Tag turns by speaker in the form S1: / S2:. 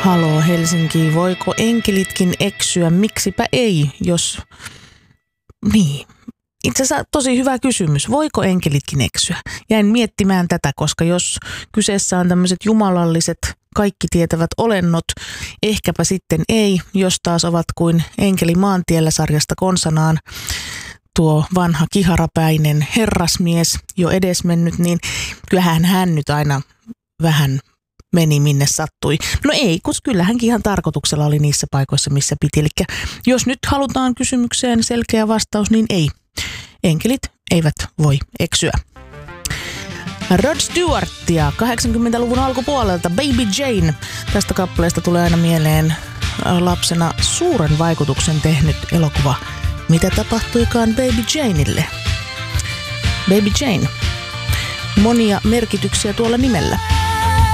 S1: Haloo Helsinki, voiko enkelitkin eksyä? Miksipä ei, jos... Niin. Itse asiassa tosi hyvä kysymys. Voiko enkelitkin eksyä? Jäin miettimään tätä, koska jos kyseessä on tämmöiset jumalalliset, kaikki tietävät olennot, ehkäpä sitten ei, jos taas ovat kuin Enkeli maantiellä -sarjasta konsanaan tuo vanha kiharapäinen herrasmies jo edesmennyt, niin kyllähän hän nyt aina vähän meni minne sattui. No ei, koska kyllähänkin ihan tarkoituksella oli niissä paikoissa, missä piti. Eli jos nyt halutaan kysymykseen selkeä vastaus, niin ei. Enkelit eivät voi eksyä. Rod Stewartia 80-luvun alkupuolelta, Baby Jane. Tästä kappaleesta tulee aina mieleen lapsena suuren vaikutuksen tehnyt elokuva Mitä tapahtuikaan Baby Janelle? Baby Jane. Monia merkityksiä tuolla nimellä.